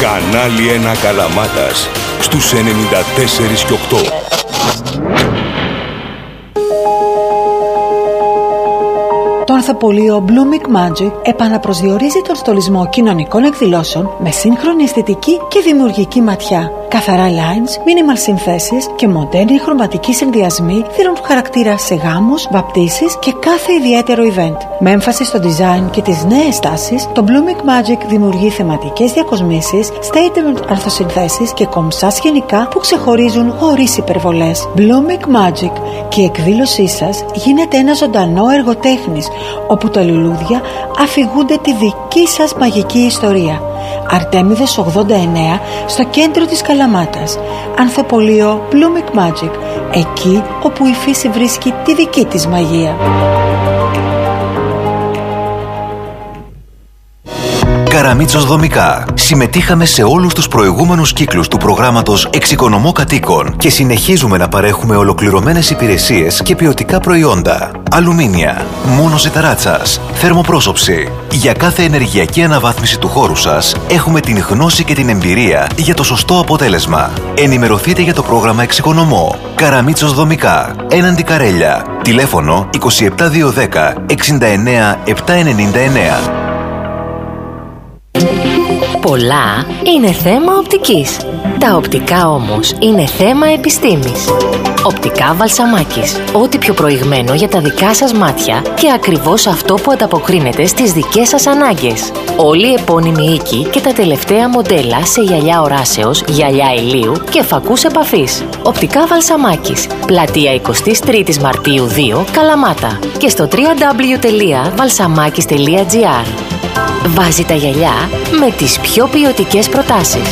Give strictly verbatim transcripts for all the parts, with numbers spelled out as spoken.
Κανάλι ένα Καλαμάτας στους ενενήντα τέσσερα και οκτώ. Το ανθοπολείο Blooming Magic επαναπροσδιορίζει τον στολισμό κοινωνικών εκδηλώσεων με σύγχρονη αισθητική και δημιουργική ματιά. Καθαρά lines, minimal συνθέσεις και μοντέρνοι χρωματικοί συνδυασμοί δίνουν χαρακτήρα σε γάμους, βαπτίσεις και κάθε ιδιαίτερο event. Με έμφαση στο design και τις νέες τάσεις, το Blooming Magic δημιουργεί θεματικές διακοσμήσεις, statement αρθοσυνθέσεις και κομψά σκηνικά που ξεχωρίζουν χωρίς υπερβολές. Blooming Magic, και η εκδήλωσή σας γίνεται ένα ζωντανό έργο τέχνης, όπου τα λουλούδια αφηγούνται τη δική σας μαγική ιστορία. Αρτέμιδες ογδόντα εννέα, στο κέντρο της Καλαμάτας. Ανθοπολείο Blooming Magic, εκεί όπου η φύση βρίσκει τη δική της μαγεία. Καραμίτσος Δομικά. Συμμετείχαμε σε όλους τους προηγούμενους κύκλους του προγράμματος Εξοικονομώ Κατοίκων και συνεχίζουμε να παρέχουμε ολοκληρωμένες υπηρεσίες και ποιοτικά προϊόντα. Αλουμίνια, μόνωση ταράτσας, θερμοπρόσωψη. Για κάθε ενεργειακή αναβάθμιση του χώρου σας έχουμε την γνώση και την εμπειρία για το σωστό αποτέλεσμα. Ενημερωθείτε για το πρόγραμμα Εξοικονομώ. Καραμίτσος Δομικά. Έναντι Καρέλια. Τηλέφωνο είκοσι επτά διακόσια δέκα εξήντα εννέα επτακόσια ενενήντα εννέα. Πολλά είναι θέμα οπτικής. Τα οπτικά όμως είναι θέμα επιστήμης. Οπτικά Βαλσαμάκης. Ό,τι πιο προηγμένο για τα δικά σας μάτια και ακριβώς αυτό που ανταποκρίνεται στις δικές σας ανάγκες. Όλοι οι επώνυμοι οίκοι και τα τελευταία μοντέλα σε γυαλιά οράσεως, γυαλιά ηλίου και φακούς επαφής. Οπτικά Βαλσαμάκης. Πλατεία εικοστή τρίτη Μαρτίου δύο, Καλαμάτα. Και στο double-u double-u double-u τελεία βαλσαμάκης τελεία τζι άρ. Βάζει τα γυαλιά με τις πιο ποιοτικές προτάσεις.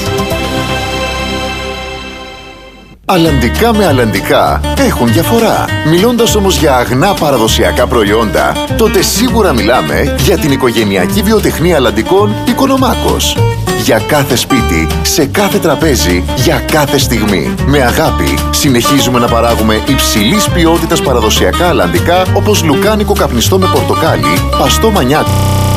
Αλλαντικά με αλλαντικά έχουν διαφορά. Μιλώντας όμως για αγνά παραδοσιακά προϊόντα, τότε σίγουρα μιλάμε για την οικογενειακή βιοτεχνία αλλαντικών Οικονομάκος. Για κάθε σπίτι, σε κάθε τραπέζι, για κάθε στιγμή. Με αγάπη συνεχίζουμε να παράγουμε υψηλής ποιότητας παραδοσιακά αλλαντικά, όπως λουκάνικο καπνιστό με πορτοκάλι, παστό μανιάτο.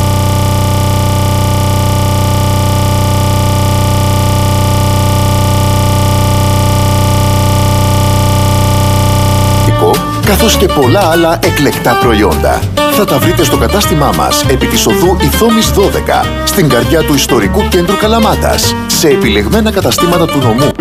Καθώς και πολλά άλλα εκλεκτά προϊόντα. Θα τα βρείτε στο κατάστημά μας επί της οδού Ιθόμης δώδεκα, στην καρδιά του ιστορικού κέντρου Καλαμάτας, σε επιλεγμένα καταστήματα του νομού.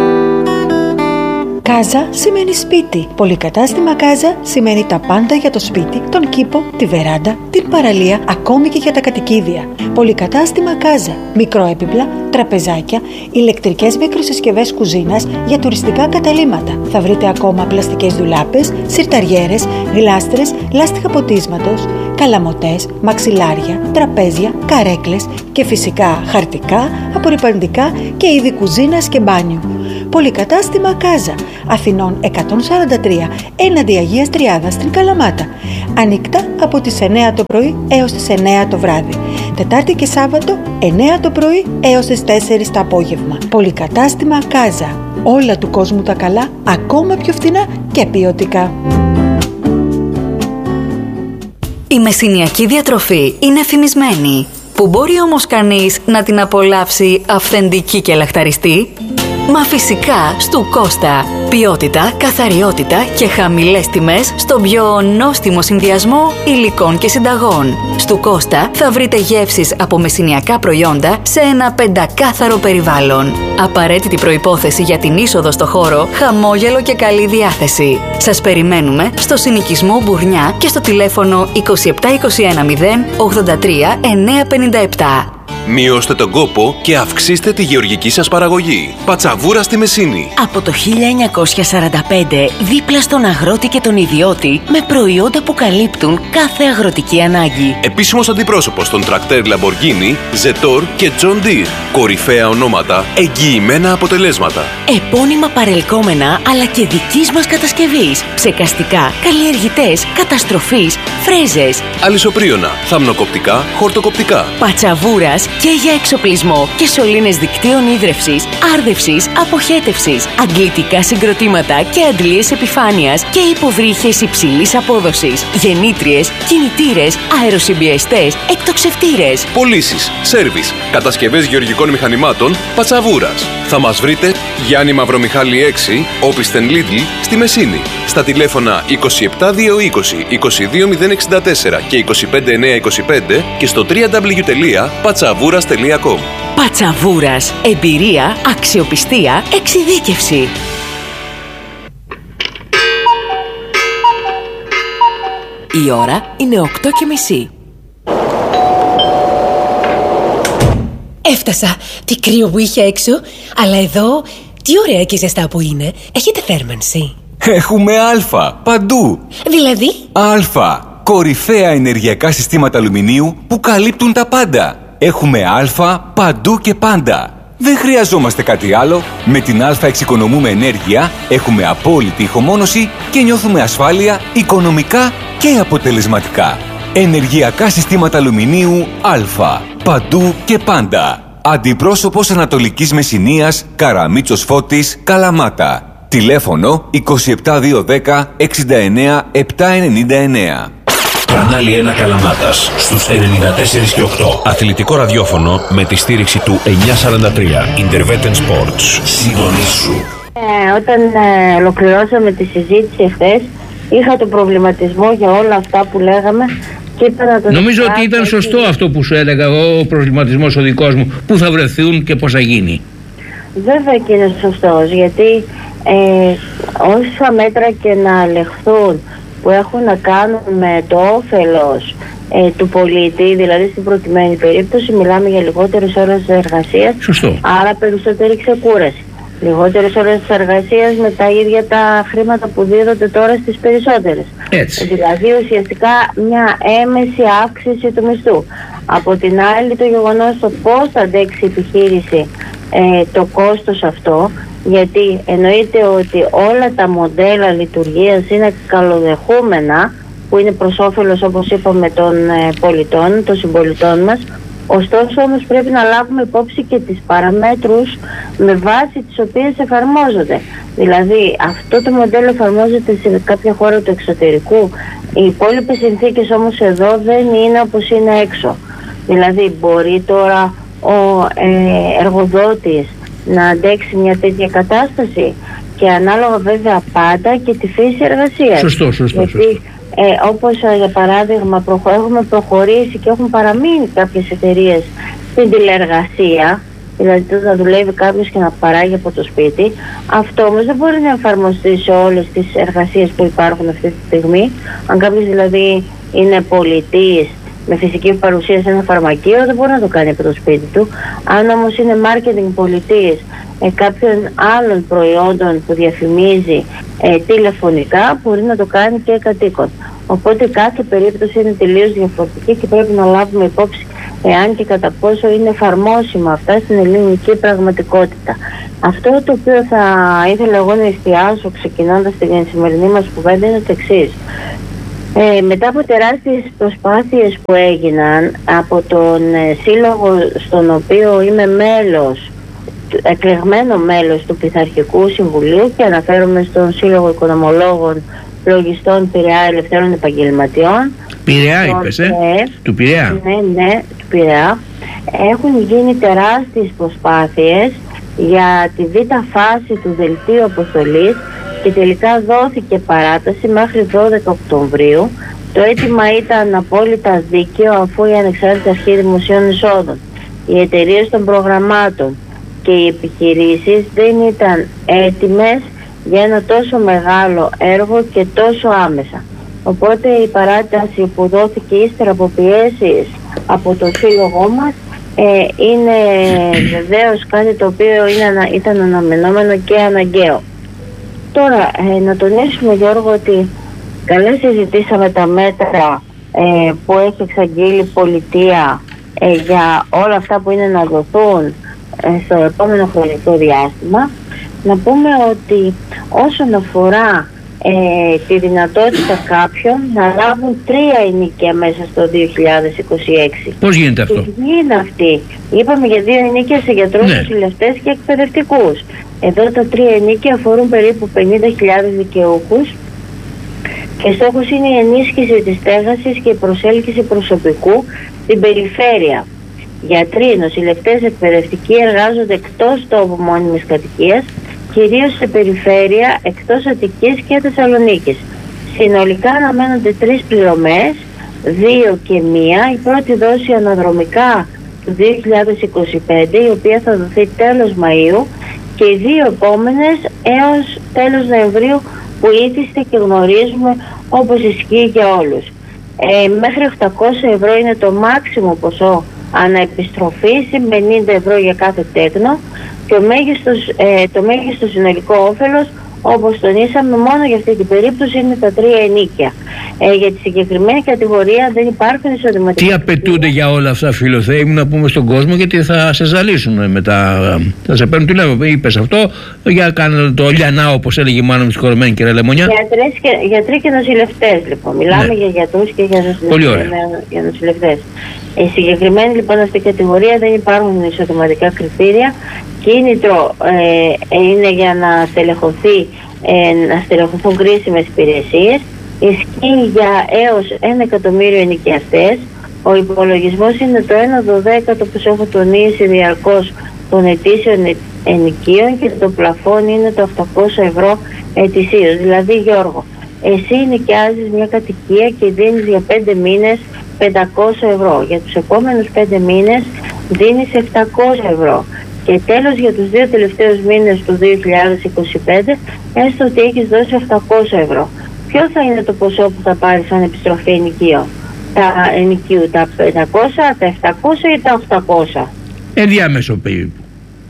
Κάζα σημαίνει σπίτι. Πολυκατάστημα Κάζα σημαίνει τα πάντα για το σπίτι, τον κήπο, τη βεράντα, την παραλία, ακόμη και για τα κατοικίδια. Πολυκατάστημα Κάζα. Μικροέπιπλα, τραπεζάκια, ηλεκτρικές μικροσυσκευές κουζίνας για τουριστικά καταλύματα. Θα βρείτε ακόμα πλαστικές ντουλάπες, σιρταριέρες, γλάστρες, λάστιχα ποτίσματος, καλαμοτές, μαξιλάρια, τραπέζια, καρέκλες και φυσικά χαρτικά, απορρυπαντικά και είδη κουζίνας και μπάνιου. Πολυκατάστημα Κάζα, Αθηνών εκατόν σαράντα τρία, έναντι Αγίας Τριάδας στην Καλαμάτα. Ανοιχτά από τις εννέα το πρωί έως τις εννέα το βράδυ. Τετάρτη και Σάββατο εννέα το πρωί έως τις τέσσερις το απόγευμα. Πολυκατάστημα Κάζα. Όλα του κόσμου τα καλά, ακόμα πιο φθηνά και ποιοτικά. Η μεσηνιακή διατροφή είναι φημισμένη. Που μπορεί όμως κανείς να την απολαύσει αυθεντική και λαχταριστή? Μα φυσικά στου Κώστα. Ποιότητα, καθαριότητα και χαμηλές τιμές στον πιο νόστιμο συνδυασμό υλικών και συνταγών. Στου Κώστα θα βρείτε γεύσεις από μεσηνιακά προϊόντα σε ένα πεντακάθαρο περιβάλλον. Απαραίτητη προϋπόθεση για την είσοδο στο χώρο, χαμόγελο και καλή διάθεση. Σας περιμένουμε στο συνοικισμό Μπουρνιά και στο τηλέφωνο είκοσι επτά είκοσι ένα μηδέν ογδόντα τρία εννιακόσια πενήντα επτά. Μειώστε τον κόπο και αυξήστε τη γεωργική σας παραγωγή. Πατσαβούρα στη Μεσίνη. Από το χίλια εννιακόσια σαράντα πέντε, δίπλα στον αγρότη και τον ιδιώτη, με προϊόντα που καλύπτουν κάθε αγροτική ανάγκη. Επίσημος αντιπρόσωπος των τρακτέρ Lamborghini, Zetor και John Deere. Κορυφαία ονόματα, εγγυημένα αποτελέσματα. Επώνυμα παρελκόμενα αλλά και δικής μας κατασκευής. Ψεκαστικά, καλλιεργητές, καταστροφής, φρέζες. Αλυσοπρίωνα, θαμνοκοπτικά, χορτοκοπτικά. Πατσαβούρας και για εξοπλισμό και σωλήνες δικτύων ίδρευσης, άρδευσης, αποχέτευσης, αντλητικά συγκροτήματα και αντλίες επιφάνειας και υποβρύχες υψηλής απόδοσης, γεννήτριες, κινητήρες, αεροσυμπιεστές, εκτοξευτήρες. Πωλήσεις, σέρβις, κατασκευές γεωργικών μηχανημάτων Πατσαβούρας. Θα μας βρείτε Γιάννη Μαυρομιχάλη έξι, Όπισθεν Λίτλ, στη Μεσίνη. Στα τηλέφωνα είκοσι επτά διακόσια είκοσι, είκοσι δύο μηδέν εξήντα τέσσερα και είκοσι πέντε εννιακόσια είκοσι πέντε και στο double-u double-u double-u τελεία πατσαβούρας τελεία com. Πατσαβούρας. Εμπειρία, αξιοπιστία, εξειδίκευση. Η ώρα είναι οκτώ και μισή. Έφτασα. Τι κρύο που είχε έξω. Αλλά εδώ, τι ωραία και ζεστά που είναι. Έχετε θέρμανση? Έχουμε Α παντού. Δηλαδή? Α. Κορυφαία ενεργειακά συστήματα αλουμινίου που καλύπτουν τα πάντα. Έχουμε Α παντού και πάντα. Δεν χρειαζόμαστε κάτι άλλο. Με την Α εξοικονομούμε ενέργεια, έχουμε απόλυτη ηχομόνωση και νιώθουμε ασφάλεια οικονομικά και αποτελεσματικά. Ενεργειακά συστήματα αλουμινίου Α. Παντού και πάντα. Αντιπρόσωπος Ανατολικής Μεσσηνίας, Καραμίτσος Φώτης, Καλαμάτα. Τηλέφωνο είκοσι επτά διακόσια δέκα εξήντα εννέα επτακόσια ενενήντα εννέα. Κανάλι ένα Καλαμάτας στους ενενήντα τέσσερα και οκτώ. Αθλητικό ραδιόφωνο με τη στήριξη του εννιακόσια σαράντα τρία. Intervetten Sports. Συντονίσου. Ε, όταν ε, ολοκληρώσαμε τη συζήτηση χθες, είχα τον προβληματισμό για όλα αυτά που λέγαμε. Νομίζω ότι ήταν σωστό αυτό που σου έλεγα εγώ, ο προβληματισμός ο δικός μου, πού θα βρεθούν και πώς θα γίνει. Βέβαια και είναι σωστός, γιατί ε, όσα μέτρα και να ελεγχθούν που έχουν να κάνουν με το όφελος ε, του πολίτη, δηλαδή στην προκειμένη περίπτωση μιλάμε για λιγότερες ώρες εργασίας, σωστό. Άρα περισσότερη ξεκούραση. Λιγότερες ώρες εργασίας με τα ίδια τα χρήματα που δίδονται τώρα στις περισσότερες. Έτσι. Δηλαδή ουσιαστικά μια έμεση αύξηση του μισθού. Από την άλλη το γεγονός το πώς θα αντέξει η επιχείρηση ε, το κόστος αυτό, γιατί εννοείται ότι όλα τα μοντέλα λειτουργίας είναι καλοδεχούμενα, που είναι προς όφελος, όπως είπαμε, των ε, πολιτών, των συμπολιτών μας. Ωστόσο όμως πρέπει να λάβουμε υπόψη και τις παραμέτρους με βάση τις οποίες εφαρμόζονται. Δηλαδή αυτό το μοντέλο εφαρμόζεται σε κάποια χώρα του εξωτερικού. Οι υπόλοιπες συνθήκες όμως εδώ δεν είναι όπως είναι έξω. Δηλαδή μπορεί τώρα ο ε, εργοδότης να αντέξει μια τέτοια κατάσταση, και ανάλογα βέβαια πάντα και τη φύση εργασίας. Σωστό, σωστό. Γιατί, σωστό. Ε, όπως ε, για παράδειγμα προχω... έχουμε προχωρήσει και έχουν παραμείνει κάποιες εταιρείες στην τηλεεργασία, δηλαδή να δουλεύει κάποιος και να παράγει από το σπίτι. Αυτό όμως δεν μπορεί να εφαρμοστεί σε όλες τις εργασίες που υπάρχουν αυτή τη στιγμή. Αν κάποιος δηλαδή είναι πολιτής με φυσική παρουσία σε ένα φαρμακείο, δεν μπορεί να το κάνει από το σπίτι του. Αν όμως είναι marketing πολιτής ε, κάποιων άλλων προϊόντων που διαφημίζει ε, τηλεφωνικά, μπορεί να το κάνει και κατοίκον. Οπότε κάθε περίπτωση είναι τελείως διαφορετική και πρέπει να λάβουμε υπόψη εάν και κατά πόσο είναι εφαρμόσιμα αυτά στην ελληνική πραγματικότητα. Αυτό το οποίο θα ήθελα εγώ να εστιάσω ξεκινώντας την σημερινή μας κουβέντα είναι το εξής. Ε, μετά από τεράστιες προσπάθειες που έγιναν από τον ε, σύλλογο στον οποίο είμαι μέλος, εκλεγμένο μέλος του Πειθαρχικού Συμβουλίου, και αναφέρομαι στον Σύλλογο Οικονομολόγων Λογιστών Πειραιά Ελευθέρων Επαγγελματιών. Πειραιά είπες, ε? Του Πειραιά. Ναι, ναι, του Πειραιά. Έχουν γίνει τεράστιες προσπάθειες για τη β' φάση του δελτίου αποστολής και τελικά δόθηκε παράταση μέχρι δώδεκα Οκτωβρίου. Το αίτημα ήταν απόλυτα δίκαιο, αφού η Ανεξάρτητη Αρχή Δημοσίων Εισόδων, οι εταιρείες των προγραμμάτων και οι επιχειρήσεις δεν ήταν έτοιμες για ένα τόσο μεγάλο έργο και τόσο άμεσα. Οπότε η παράταση που δόθηκε ύστερα από πιέσεις από το σύλλογό μας ε, είναι βεβαίως κάτι το οποίο είναι, ήταν αναμενόμενο και αναγκαίο. Τώρα, ε, να τονίσουμε, Γιώργο, ότι καλά συζητήσαμε τα μέτρα ε, που έχει εξαγγείλει η πολιτεία ε, για όλα αυτά που είναι να δοθούν ε, στο επόμενο χρονικό διάστημα. Να πούμε ότι όσον αφορά ε, τη δυνατότητα κάποιων να λάβουν τρία ενοίκια μέσα στο δύο χιλιάδες είκοσι έξι. Πώς γίνεται αυτό? Τι είναι αυτή? Είπαμε για δύο ενίκια σε γιατρούς, ναι. νοσηλευτές και εκπαιδευτικούς. Εδώ τα τρία ενίκια αφορούν περίπου πενήντα χιλιάδες δικαιούχους και στόχος είναι η ενίσχυση της στέγασης και η προσέλκυση προσωπικού στην περιφέρεια. Γιατροί, νοσηλευτές, εκπαιδευτικοί εργάζονται εκτός τόπου μόνιμης κατοικίας, κυρίως σε περιφέρεια εκτός Αττικής και Θεσσαλονίκης. Συνολικά αναμένονται τρεις πληρωμές, δύο και μία. Η πρώτη δόση αναδρομικά του δύο χιλιάδες είκοσι πέντε, η οποία θα δοθεί τέλος Μαΐου, και οι δύο επόμενες έως τέλος Νοεμβρίου, που ήθιστε και γνωρίζουμε όπως ισχύει για όλους. Ε, μέχρι οκτακόσια ευρώ είναι το μάξιμο ποσό αναεπιστροφή, συν πενήντα ευρώ για κάθε τέκνο, και ο μέγιστος, ε, το μέγιστο συνολικό όφελος, όπως τονίσαμε, μόνο για αυτή την περίπτωση είναι τα τρία ενίκια. Ε, για τη συγκεκριμένη κατηγορία δεν υπάρχουν εισοδηματικά. Τι απαιτούνται για όλα αυτά, Φιλοθέη μου, να πούμε στον κόσμο, γιατί θα σε ζαλίσουν μετά. Θα σε παίρνουν τηλέφωνο. Είπες αυτό για κάνε το λιανά, όπως έλεγε η μάνα μου συγχωρεμένη, κυρία Λεμονιά. Και, γιατροί και νοσηλευτές, λοιπόν. Μιλάμε, ναι, για γιατρούς και για νοσηλευτές. Η συγκεκριμένη λοιπόν αυτή η κατηγορία δεν υπάρχουν εισοδηματικά κριτήρια. Κίνητρο ε, είναι για να στελεχωθεί, ε, να στελεχωθούν κρίσιμες υπηρεσίες. Ισχύει για έως ένα εκατομμύριο ενοικιαστές. Ο υπολογισμός είναι το ένα δωδέκατο, όπως έχω τονίσει διαρκώς, των ετήσιων ενοικίων, και το πλαφόν είναι το οκτακόσια ευρώ ετησίως. Δηλαδή, Γιώργο, εσύ νοικιάζεις μια κατοικία και δίνεις για πέντε μήνες πεντακόσια ευρώ. Για τους επόμενους πέντε μήνες δίνεις επτακόσια ευρώ. Και τέλος, για τους δύο τελευταίους μήνες του δύο χιλιάδες είκοσι πέντε, έστω ότι έχεις δώσει επτακόσια ευρώ. Ποιο θα είναι το ποσό που θα πάρεις σαν επιστροφή ενοικίου? Τα ενοικίου, τα πεντακόσια, τα επτακόσια ή τα οκτακόσια? Ενδιάμεσο περίπου.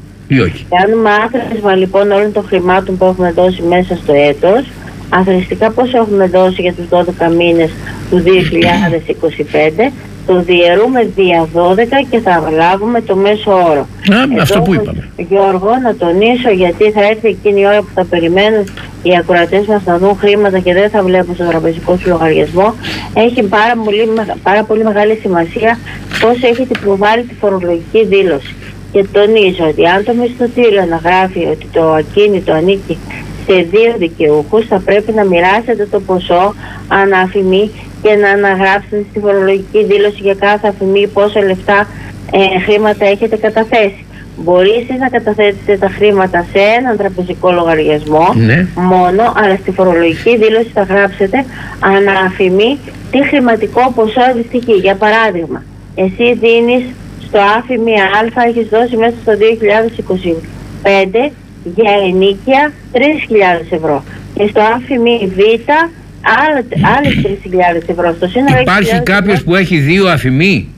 Ή όχι? Κάνουμε άθροισμα λοιπόν όλων των χρημάτων που έχουμε δώσει μέσα στο έτος. Αθροιστικά πόσο έχουμε δώσει για τους δώδεκα μήνες του δύο χιλιάδες είκοσι πέντε, το διαιρούμε δια δώδεκα και θα λάβουμε το μέσο όρο. Α, Εδώ, αυτό που είπαμε. Γιώργο, να τονίσω, γιατί θα έρθει εκείνη η ώρα που θα περιμένουν οι ακροατές μας να δουν χρήματα και δεν θα βλέπουν στο τραπεζικό σου λογαριασμό. Έχει πάρα πολύ, πάρα πολύ μεγάλη σημασία πώς έχετε προβάλει τη φορολογική δήλωση. Και τονίζω ότι αν το μισθωτήριο αναγράφει ότι το ακίνητο ανήκει σε δύο δικαιούχους, θα πρέπει να μοιράσετε το ποσό αναφημή και να αναγράψετε στη φορολογική δήλωση για κάθε αφημή πόσα λεφτά ε, χρήματα έχετε καταθέσει. Μπορεί εσείς να καταθέσετε τα χρήματα σε έναν τραπεζικό λογαριασμό, ναι, μόνο, αλλά στη φορολογική δήλωση θα γράψετε αναφημή τι χρηματικό ποσό αντιστοιχεί. Για παράδειγμα, εσύ δίνεις στο άφημη Α, έχεις δώσει μέσα στο δύο χιλιάδες είκοσι πέντε για ενίκεια τρεις χιλιάδες ευρώ, και στο άφημη Β άλλες τρεις χιλιάδες ευρώ. Στο σύνολο υπάρχει κάποιος που έχει δύο αφημί?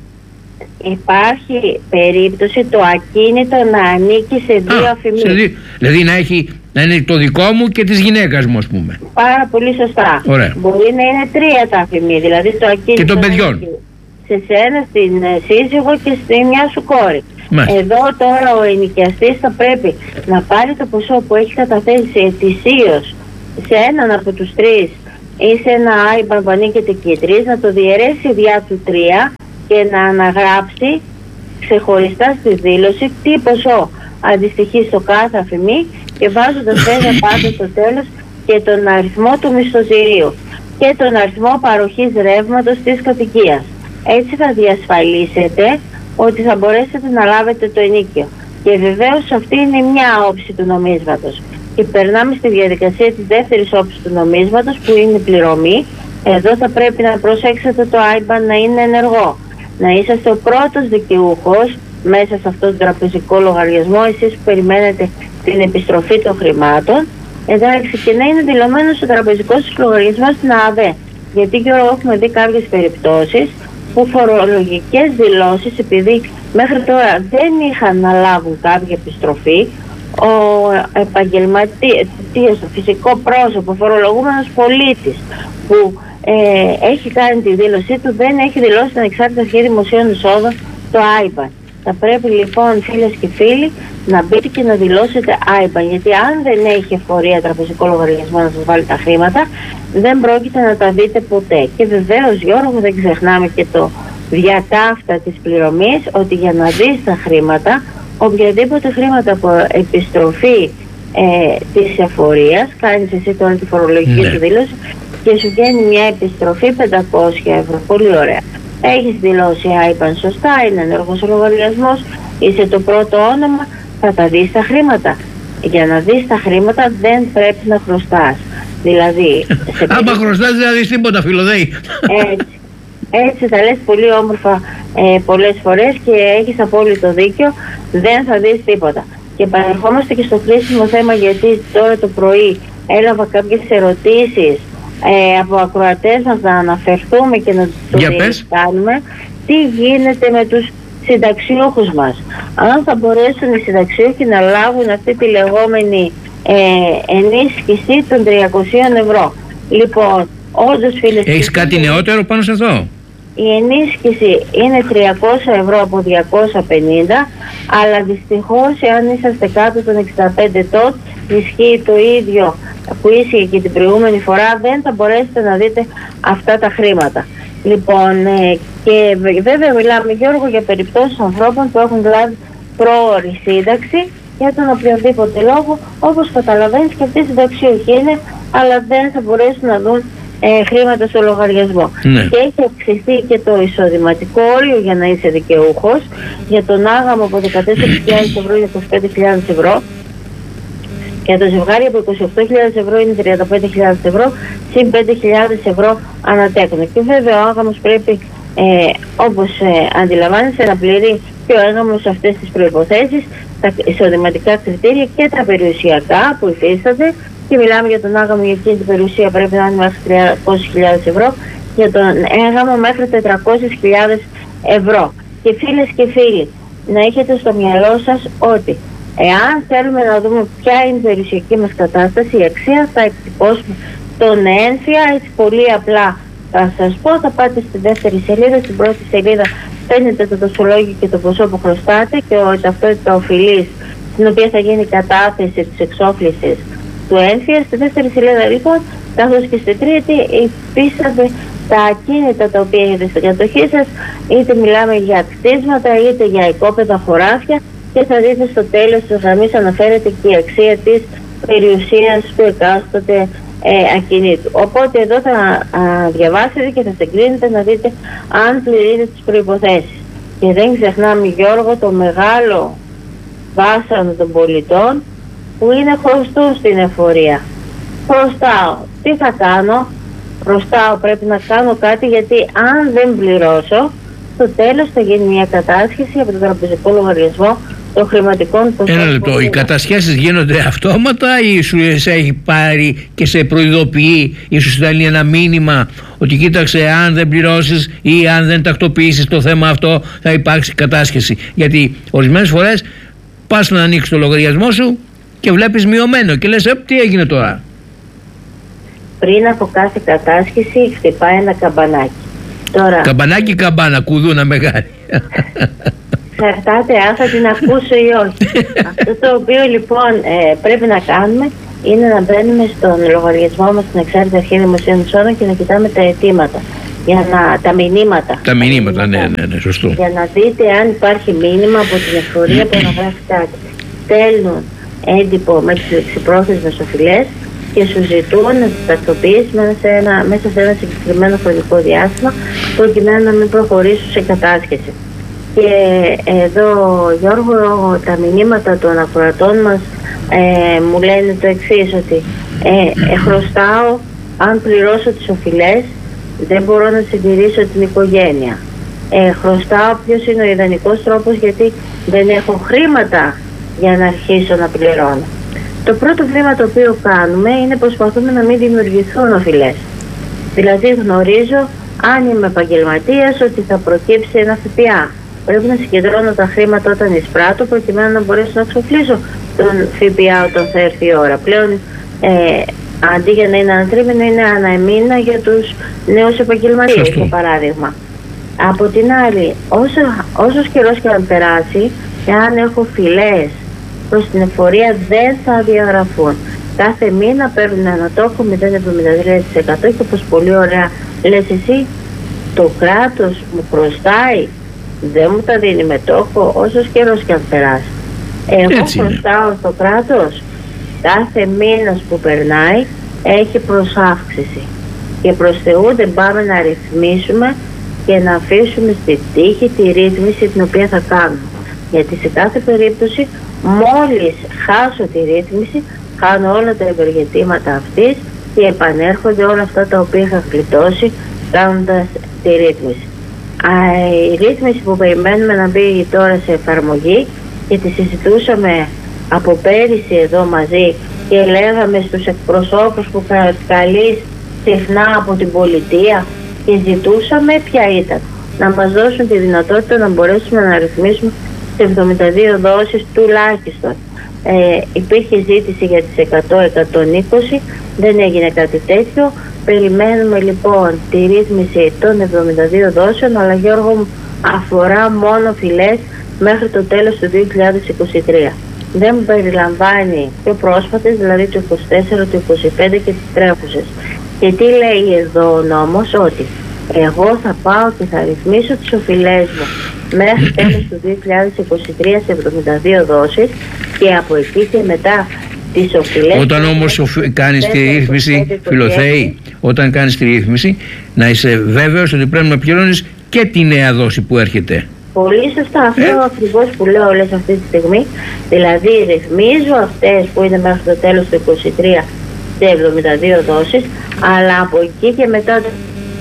Υπάρχει περίπτωση το ακίνητο να ανήκει σε δύο αφημί. Δι... Δηλαδή να, έχει, να είναι το δικό μου και της γυναίκας μου, ας πούμε. Πάρα πολύ σωστά. Ωραία. Μπορεί να είναι τρία τα αφημί, δηλαδή το ακίνητο και των παιδιών. Σε σένα, στην σύζυγο και στη μια σου κόρη. Μάλιστα. Εδώ τώρα ο ενοικιαστής θα πρέπει να πάρει το ποσό που έχει καταθέσει ετησίως σε έναν από τους τρεις ή σε ένα άιμπαν που ανήκεται και τρεις, να το διαιρέσει διά του τρία και να αναγράψει ξεχωριστά στη δήλωση τι ποσό αντιστοιχεί στο κάθε αφημί, και βάζοντας βέβαια πάντα στο τέλος και τον αριθμό του μισθωτηρίου και τον αριθμό παροχής ρεύματος της κατοικίας. Έτσι θα διασφαλίσετε ότι θα μπορέσετε να λάβετε το ενίκιο. Και βεβαίως αυτή είναι μια όψη του νομίσματος. Και περνάμε στη διαδικασία της δεύτερης όψης του νομίσματος, που είναι η πληρωμή. Εδώ θα πρέπει να προσέξετε το άιμπαν να είναι ενεργό. Να είσαστε ο πρώτος δικαιούχος μέσα σε αυτόν τον τραπεζικό λογαριασμό, εσείς που περιμένετε την επιστροφή των χρημάτων. Εντάξει, και να είναι δηλωμένο στο τραπεζικό σας λογαριασμό στην ΑΔΕ. Γιατί και έχουμε δει κάποιες περιπτώσεις που φορολογικές δηλώσεις, επειδή μέχρι τώρα δεν είχαν να λάβουν κάποια επιστροφή, ο επαγγελματίας, το φυσικό πρόσωπο, φορολογούμενος πολίτης που ε, έχει κάνει τη δήλωσή του, δεν έχει δηλώσει την Ανεξάρτητη Αρχή Δημοσίων Εισόδων, το άιμπαν. Θα πρέπει λοιπόν, φίλες και φίλοι, να μπείτε και να δηλώσετε άι μπαν, γιατί αν δεν έχει εφορία τραπεζικό λογαριασμό να σας βάλει τα χρήματα, δεν πρόκειται να τα δείτε ποτέ. Και βεβαίως, Γιώργο, δεν ξεχνάμε και το διακάφτα της πληρωμής, ότι για να δεις τα χρήματα, οποιαδήποτε χρήματα από επιστροφή ε, της εφορίας, κάνεις εσύ τώρα τη φορολογική ναι. σου δήλωση και σου βγαίνει μια επιστροφή πεντακόσια ευρώ. Πολύ ωραία. Έχεις δηλώσει άι μπαν σωστά, είναι ενεργός ο λογαριασμός, είσαι το πρώτο όνομα, θα τα δεις τα χρήματα. Για να δεις τα χρήματα δεν πρέπει να χρωστάς. Δηλαδή... Άμα χρωστάς δεν θα δεις τίποτα, Φιλοδέη. Έτσι, έτσι τα λες πολύ όμορφα ε, πολλές φορές και έχεις απόλυτο δίκιο, δεν θα δεις τίποτα. Και παρερχόμαστε και στο κρίσιμο θέμα, γιατί τώρα το πρωί έλαβα κάποιες ερωτήσεις Ε, από ακροατές μας να αναφερθούμε και να το κάνουμε τι γίνεται με τους συνταξιούχους μας. Αν θα μπορέσουν οι συνταξιούχοι να λάβουν αυτή τη λεγόμενη ε, ενίσχυση των τριακοσίων ευρώ. Λοιπόν, όντως, φίλες, έχεις κάτι φίλες, νεότερο πάνω σε αυτό? η ενίσχυση είναι τριακόσια ευρώ από διακόσια πενήντα, αλλά δυστυχώς εάν είσαστε κάτω των εξήντα πέντε ετών ισχύει το ίδιο που ίσχυε και την προηγούμενη φορά, δεν θα μπορέσετε να δείτε αυτά τα χρήματα. Λοιπόν, ε, και βέβαια μιλάμε, Γιώργο, για περιπτώσεις ανθρώπων που έχουν λάβει πρόωρη σύνταξη για τον οποιοδήποτε λόγο, όπως καταλαβαίνεις και αυτοί συνταξιούχοι είναι, αλλά δεν θα μπορέσουν να δουν ε, χρήματα στο λογαριασμό. Ναι. Και έχει αυξηθεί και το εισοδηματικό όριο για να είσαι δικαιούχος, για τον άγαμο από δεκατέσσερις χιλιάδες ευρώ για είκοσι πέντε χιλιάδες ευρώ. Για το ζευγάρι από είκοσι οκτώ χιλιάδες ευρώ είναι τριάντα πέντε χιλιάδες ευρώ, συν πέντε χιλιάδες ευρώ ανατέκνο. Και βέβαια ο άγαμος πρέπει, ε, όπως ε, αντιλαμβάνεσαι, να πληρεί και ο άγαμος αυτές τις προϋποθέσεις, τα εισοδηματικά κριτήρια και τα περιουσιακά που υφίστανται. Και μιλάμε για τον άγαμο, για εκείνη την περιουσία πρέπει να είναι μέχρι τριακόσιες χιλιάδες ευρώ, για τον άγαμο μέχρι τετρακόσιες χιλιάδες ευρώ. Και φίλες και φίλοι, να έχετε στο μυαλό σας ότι εάν θέλουμε να δούμε ποια είναι η περιουσιακή μας κατάσταση, η αξία, θα εκτυπώσουμε τον ένφια, έτσι πολύ απλά θα σας πω, θα πάτε στη δεύτερη σελίδα, στην πρώτη σελίδα παίρνετε το δοσολόγιο και το ποσό που χρωστάτε και ο ταυτότητα οφειλής, στην οποία θα γίνει η κατάθεση της εξόφλησης του ένφια. Στη δεύτερη σελίδα λοιπόν, καθώς και στη τρίτη, υφίστανται τα ακίνητα τα οποία έχετε στην κατοχή σας, είτε μιλάμε για κτίσματα είτε για οικόπεδα, χωράφια, και θα δείτε στο τέλος της γραμμής αναφέρεται και η αξία της περιουσίας του εκάστοτε ε, ακινήτου. Οπότε εδώ θα α, διαβάσετε και θα συγκρίνετε να δείτε αν πληρείτε τις προϋποθέσεις. Και δεν ξεχνάμε, Γιώργο, το μεγάλο βάσανο των πολιτών που είναι χρωστούν στην εφορία. Χρωστάω. Τι θα κάνω? Χρωστάω, πρέπει να κάνω κάτι, γιατί αν δεν πληρώσω, στο τέλος θα γίνει μια κατάσχεση από τον τραπεζικό λογαριασμό των χρηματικών ποσών. Ένα λεπτό. Οι κατασχέσεις γίνονται αυτόματα ή σου σε έχει πάρει και σε προειδοποιεί ή σου στέλνει ένα μήνυμα ότι κοίταξε, αν δεν πληρώσεις ή αν δεν τακτοποιήσεις το θέμα αυτό θα υπάρξει κατάσχεση? Γιατί ορισμένες φορές πας να ανοίξεις το λογαριασμό σου και βλέπεις μειωμένο και λες, ε, τι έγινε τώρα? Πριν από κάθε κατάσχεση χτυπάει ένα καμπανάκι. Τώρα, καμπανάκι καμπάνα, κουδούνα μεγάλη. Εξαρτάται αν θα την ακούσω ή όχι. Αυτό το οποίο λοιπόν ε, πρέπει να κάνουμε είναι να μπαίνουμε στον λογαριασμό μας στην Εξάρτητη Αρχή Δημοσίων Εισόδων και να κοιτάμε τα αιτήματα, για να, τα μηνύματα. Τα μηνύματα, ναι, ναι, ναι, σωστό. Για να δείτε αν υπάρχει μήνυμα από την εφορία που αναγράφει κάτι. Στέλνουν έντυπο με τις λεξιπρόθεσμες οφειλές και σου ζητούν να τις τακτοποιήσεις μέσα σε ένα, μέσα σε ένα συγκεκριμένο χρονικό διάστημα, προκειμένου να μην προχωρήσουν σε κατάσχεση. Και εδώ, Γιώργο, τα μηνύματα των ακροατών μας ε, μου λένε το εξής, ότι ε, ε, χρωστάω, αν πληρώσω τις οφειλές δεν μπορώ να συντηρήσω την οικογένεια. Ε, χρωστάω, ποιος είναι ο ιδανικός τρόπος, γιατί δεν έχω χρήματα για να αρχίσω να πληρώνω. Το πρώτο βήμα το οποίο κάνουμε είναι προσπαθούμε να μην δημιουργηθούν οφειλές. Δηλαδή γνωρίζω, αν είμαι επαγγελματίας, ότι θα προκύψει ένα ΦΠΑ. Πρέπει να συγκεντρώνω τα χρήματα όταν εισπράττω, προκειμένου να μπορέσω να εξοφλήσω τον ΦΠΑ όταν θα έρθει η ώρα. Πλέον, ε, αντί για να είναι ανατρίμηνο, είναι αναεμήνα για τους νέους επαγγελματίες, για παράδειγμα. Από την άλλη, όσο, όσος καιρός και αν περάσει, εάν έχω φυλές προς την εφορία δεν θα διαγραφούν. Κάθε μήνα παίρνουν ένα τόκο μηδέν κόμμα εβδομήντα τρία τοις εκατό και όπως πολύ ωραία λες εσύ, το κράτος μου χρωστάει, δεν μου τα δίνει με τόκο όσος καιρός και αν περάσει. Εγώ χρωστάω στο κράτος, κάθε μήνας που περνάει έχει προσάυξηση και προς Θεού δεν πάμε να ρυθμίσουμε και να αφήσουμε στη τύχη τη ρύθμιση την οποία θα κάνουμε, γιατί σε κάθε περίπτωση μόλις χάσω τη ρύθμιση χάνω όλα τα ευεργετήματα αυτής και επανέρχονται όλα αυτά τα οποία είχα γλιτώσει κάνοντας τη ρύθμιση. Α, η ρύθμιση που περιμένουμε να μπει τώρα σε εφαρμογή και τη συζητούσαμε από πέρυσι εδώ μαζί και λέγαμε στους εκπροσώπους που καλείς συχνά από την πολιτεία και ζητούσαμε ποια ήταν, να μας δώσουν τη δυνατότητα να μπορέσουμε να ρυθμίσουμε σε εβδομήντα δύο δόσεις τουλάχιστον. Ε, υπήρχε ζήτηση για τις εκατό με εκατόν είκοσι, δεν έγινε κάτι τέτοιο. Περιμένουμε λοιπόν τη ρύθμιση των εβδομήντα δύο δόσεων, αλλά Γιώργο μου αφορά μόνο φυλές μέχρι το τέλος του δύο χιλιάδες είκοσι τρία. Δεν περιλαμβάνει πιο πρόσφατες, δηλαδή το είκοσι τέσσερα, το είκοσι πέντε και τις τρέχουσες. Και τι λέει εδώ ο νόμος, ότι εγώ θα πάω και θα ρυθμίσω τις οφειλές μου μέχρι τέλος του δύο χιλιάδες είκοσι τρία σε εβδομήντα δύο δόσεις και από εκεί και μετά τις οφειλές. Όταν όμως κάνεις τη ρύθμιση, Φιλοθέη, όταν κάνεις τη ρύθμιση, να είσαι βέβαιος ότι πρέπει να πληρώνεις και τη νέα δόση που έρχεται. Πολύ σωστά, αυτό ε? ακριβώς που λέω όλες αυτή τη στιγμή. Δηλαδή ρυθμίζω αυτές που είναι μέχρι το τέλος του είκοσι τρία σε εβδομήντα δύο δόσεις, αλλά από εκεί και μετά το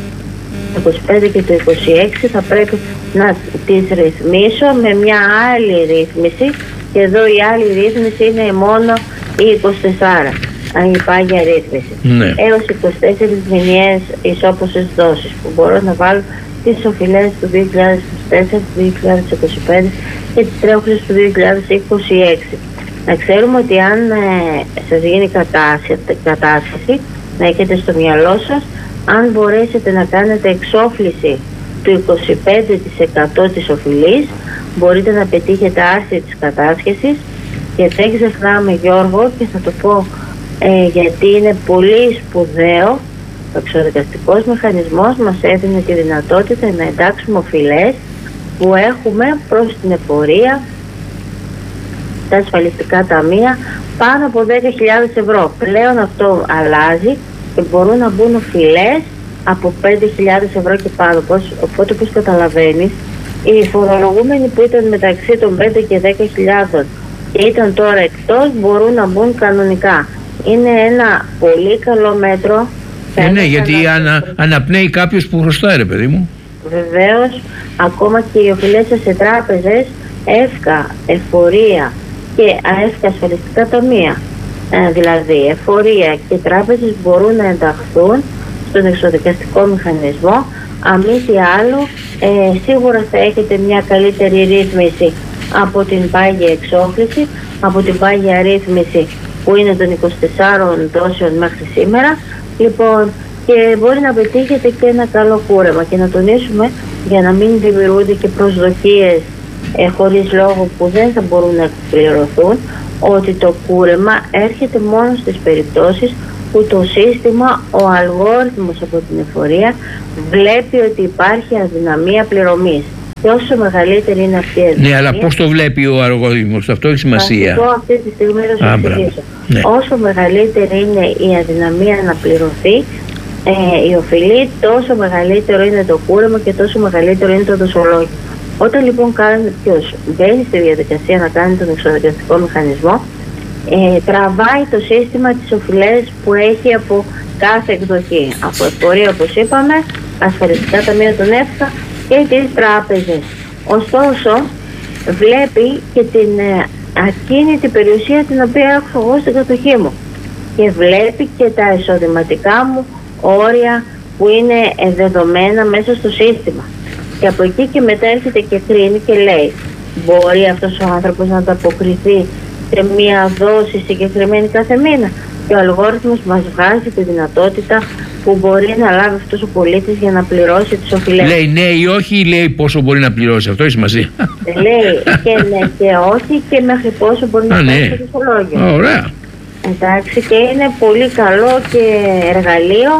είκοσι πέντε και το είκοσι έξι θα πρέπει να τις ρυθμίσω με μια άλλη ρύθμιση, και εδώ η άλλη ρύθμιση είναι μόνο η είκοσι τέσσερα, η πάγια ρύθμιση, ναι. Έως είκοσι τέσσερις μηνιαίες ισόποσες δόσεις που μπορώ να βάλω τις οφειλές του δύο χιλιάδες είκοσι τέσσερα, του δύο χιλιάδες είκοσι πέντε και τις τρέχουσες του δύο χιλιάδες είκοσι έξι. Να ξέρουμε ότι αν ε, σας γίνει κατάσχεση, να έχετε στο μυαλό σας, αν μπορέσετε να κάνετε εξόφληση του είκοσι πέντε τοις εκατό της οφειλής, μπορείτε να πετύχετε άρση της κατάσχεσης. Και δεν ξεχνάμε, Γιώργο, και θα το πω ε, γιατί είναι πολύ σπουδαίο, ο εξοδικαστικός μηχανισμός μας έδινε τη δυνατότητα να εντάξουμε οφειλές που έχουμε προς την εφορία, τα ασφαλιστικά ταμεία, πάνω από δέκα χιλιάδες ευρώ. Πλέον αυτό αλλάζει και μπορούν να μπουν οφειλές από πέντε χιλιάδες ευρώ και πάνω. Οπότε, όπως καταλαβαίνεις, οι φορολογούμενοι που ήταν μεταξύ των πέντε και δέκα χιλιάδων και ήταν τώρα εκτός μπορούν να μπουν κανονικά. Είναι ένα πολύ καλό μέτρο. Ε, ναι, γιατί ανα, αναπνέει κάποιος που χρωστάει, ρε παιδί μου. Βεβαίως, ακόμα και οι οφειλές σε τράπεζες, ΕΦΚΑ, εφορία και ΑΕΦΚΑ ασφαλιστικά ταμεία, ε, δηλαδή εφορία και τράπεζες μπορούν να ενταχθούν στον εξοδικαστικό μηχανισμό. Αν μη τι άλλο, ε, σίγουρα θα έχετε μια καλύτερη ρύθμιση από την πάγια εξόφληση, από την πάγια ρύθμιση που είναι των είκοσι τεσσάρων δόσεων μέχρι σήμερα. Λοιπόν, και μπορεί να πετύχετε και ένα καλό κούρεμα. Και να τονίσουμε, για να μην δημιουργούνται και προσδοκίες ε, χωρίς λόγο που δεν θα μπορούν να εκπληρωθούν, ότι το κούρεμα έρχεται μόνο στις περιπτώσεις που το σύστημα, ο αλγόριθμος από την εφορία βλέπει ότι υπάρχει αδυναμία πληρωμής. Και όσο μεγαλύτερη είναι αυτή η αδυναμία... Ναι, αλλά πώς το βλέπει ο αλγόριθμος, αυτό έχει σημασία. Θα αυτή τη στιγμή θα σας εξηγήσω. Ναι. Όσο μεγαλύτερη είναι η αδυναμία να πληρωθεί ε, η οφειλή, τόσο μεγαλύτερο είναι το κούρεμα και τόσο μεγαλύτερο είναι το δοσολόγιο. Όταν λοιπόν κάποιος μπαίνει στη διαδικασία να κάνει τον εξοδικαστικό μηχανισμό, ε, τραβάει το σύστημα τις οφειλές που έχει από κάθε εκδοχή. Από εφορία, όπως είπαμε, ασφαλιστικά ταμεία των ΕΦΚΑ και τις τράπεζες. Ωστόσο, βλέπει και την ε, ακίνητη περιουσία την οποία έχω εγώ στην κατοχή μου. Και βλέπει και τα εισοδηματικά μου όρια που είναι δεδομένα μέσα στο σύστημα. Και από εκεί και μετά έρχεται και κρίνει και λέει, μπορεί αυτός ο άνθρωπος να ανταποκριθεί σε μία δόση συγκεκριμένη κάθε μήνα. Και ο αλγόριθμος μας βγάζει τη δυνατότητα που μπορεί να λάβει αυτός ο πολίτης για να πληρώσει τις οφειλές. Λέει ναι ή όχι, ή λέει πόσο μπορεί να πληρώσει? Αυτό έχει σημασία. Λέει και ναι και όχι και μέχρι πόσο μπορεί να πληρώσει το ισολόγιο. Ωραία. Εντάξει, και είναι πολύ καλό και εργαλείο.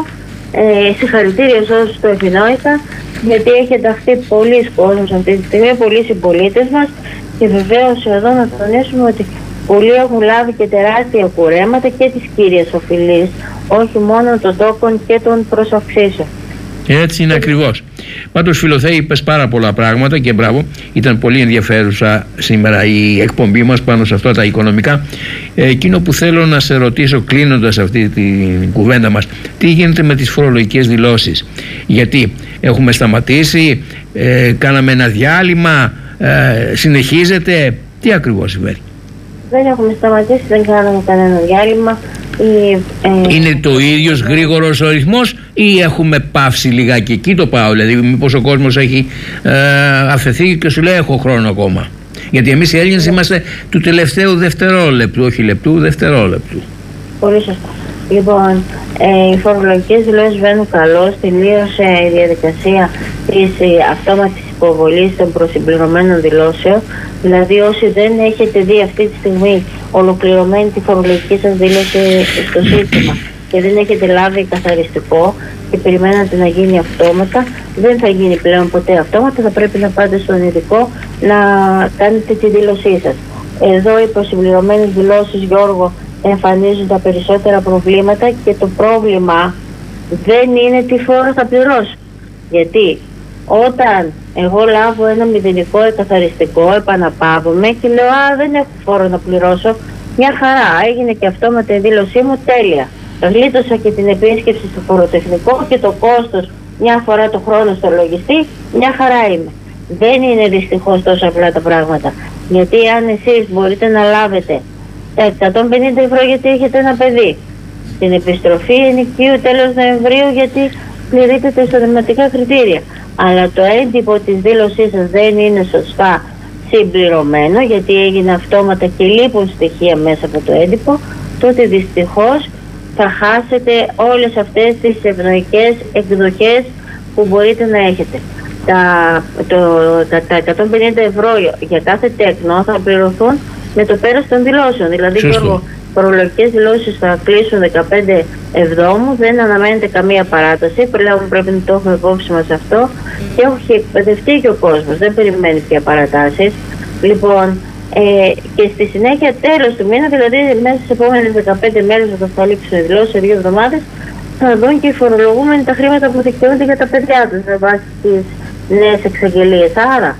Ε, συγχαρητήρια σε όσους το επινόησαν, γιατί έχει ενταχθεί πολλοί κόσμος αυτή τη στιγμή, πολλοί συμπολίτες μας, και βεβαίως εδώ να τονίσουμε ότι πολλοί έχουν λάβει και τεράστια κουρέματα και τις κύριες οφειλείς, όχι μόνο των τόκων και των προσαυξήσεων. Έτσι είναι ακριβώς. Πάντως, Φιλοθέη, είπες πάρα πολλά πράγματα και μπράβο. Ήταν πολύ ενδιαφέρουσα σήμερα η εκπομπή μας πάνω σε αυτά τα οικονομικά. Ε, εκείνο που θέλω να σε ρωτήσω κλείνοντας αυτή την κουβέντα μας, τι γίνεται με τις φορολογικές δηλώσεις? Γιατί έχουμε σταματήσει, ε, κάναμε ένα διάλειμμα, ε, συνεχίζεται, τι ακριβώς συμβαίνει? Δεν έχουμε σταματήσει, δεν κάναμε κανένα διάλειμμα. Η, ε... Είναι το ίδιος γρήγορος ο ρυθμός ή έχουμε πάυσει λιγάκι? Εκεί το πάω, δηλαδή μήπως ο κόσμος έχει ε, αφαιθεί και σου λέει έχω χρόνο ακόμα? Γιατί εμείς οι Έλληνες είμαστε του τελευταίου δευτερόλεπτου, όχι λεπτού, δευτερόλεπτου. Πολύ σωστά. Λοιπόν, ε, οι φορολογικές δηλώσεις βαίνουν καλώς, τελείωσε η διαδικασία της αυτόματης υποβολής των προσυμπληρωμένων δηλώσεων. Δηλαδή όσοι δεν έχετε δει αυτή τη στιγμή ολοκληρωμένη τη φορολογική σας δήλωση στο σύστημα και δεν έχετε λάβει καθαριστικό και περιμένατε να γίνει αυτόματα, δεν θα γίνει πλέον ποτέ αυτόματα, θα πρέπει να πάτε στον ειδικό να κάνετε τη δήλωσή σας. Εδώ οι προσυμπληρωμένες δηλώσεις, Γιώργο, εμφανίζουν τα περισσότερα προβλήματα και το πρόβλημα δεν είναι τι φόρο θα πληρώσω. Γιατί όταν εγώ λάβω ένα μηδενικό εκαθαριστικό, επαναπαύομαι και λέω α, δεν έχω φόρο να πληρώσω, μια χαρά, έγινε και αυτόματα η δήλωσή μου, τέλεια. Γλίτωσα και την επίσκεψη στο φοροτεχνικό και το κόστος μια φορά το χρόνο στο λογιστή, μια χαρά είμαι. Δεν είναι δυστυχώς τόσο απλά τα πράγματα. Γιατί αν εσείς μπορείτε να λάβετε εκατόν πενήντα ευρώ γιατί έχετε ένα παιδί, την επιστροφή ενοικίου τέλος Νοεμβρίου γιατί πληρείτε τα εισοδηματικά κριτήρια, αλλά το έντυπο της δήλωσής σας δεν είναι σωστά συμπληρωμένο γιατί έγινε αυτόματα και λείπουν στοιχεία μέσα από το έντυπο, τότε δυστυχώς θα χάσετε όλες αυτές τις ευνοϊκές εκδοχές που μπορείτε να έχετε. Τα, το, τα, τα εκατόν πενήντα ευρώ για κάθε τέκνο θα πληρωθούν με το πέρας των δηλώσεων. Δηλαδή, οι φορολογικές δηλώσεις θα κλείσουν δεκαπέντε Εβδόμου, δεν αναμένεται καμία παράταση. Πλέον πρέπει να το έχουμε υπόψη μας αυτό και έχει εκπαιδευτεί και ο κόσμος, δεν περιμένει πια παρατάσεις. Λοιπόν, ε, και στη συνέχεια, τέλος του μήνα, δηλαδή μέσα στις επόμενες δεκαπέντε μέρες, όταν θα λήξουν οι δηλώσεις σε δύο εβδομάδες, θα δουν και οι φορολογούμενοι τα χρήματα που δικαιούνται για τα παιδιά τους με βάση τις νέες εξαγγελίες. Άρα,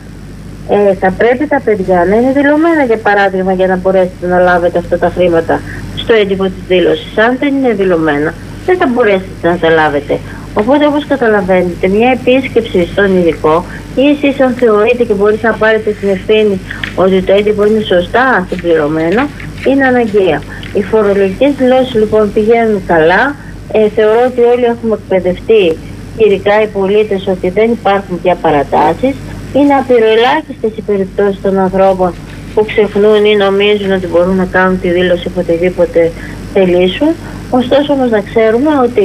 Ε, θα πρέπει τα παιδιά να είναι δηλωμένα, για παράδειγμα, για να μπορέσετε να λάβετε αυτά τα χρήματα στο έντυπο της δήλωσης. Αν δεν είναι δηλωμένα, δεν θα μπορέσετε να τα λάβετε. Οπότε, όπως καταλαβαίνετε, μια επίσκεψη στον ειδικό ή εσείς αν θεωρείτε και μπορείτε να πάρετε την ευθύνη ότι το έντυπο είναι σωστά συμπληρωμένο, είναι αναγκαία. Οι φορολογικές δηλώσεις λοιπόν πηγαίνουν καλά. Ε, θεωρώ ότι όλοι έχουμε εκπαιδευτεί, ειδικά οι πολίτες, ότι δεν υπάρχουν πια παρατάσεις. Είναι απειροελάχιστες οι περιπτώσεις των ανθρώπων που ξεχνούν ή νομίζουν ότι μπορούν να κάνουν τη δήλωση οποτεδήποτε θελήσουν. Ωστόσο όμως να ξέρουμε ότι